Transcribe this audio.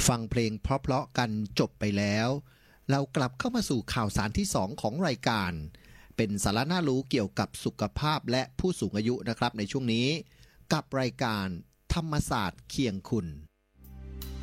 ฟังเพลงเพราะๆกันจบไปแล้วเรากลับเข้ามาสู่ข่าวสารที่2ของรายการเป็นสาระน่ารู้เกี่ยวกับสุขภาพและผู้สูงอายุนะครับในช่วงนี้กับรายการธรรมศาสตร์เคียงคุณ